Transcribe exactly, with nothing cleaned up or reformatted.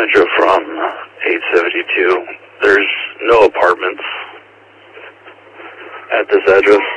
I drove from eight seventy-two. There's no apartments at this address.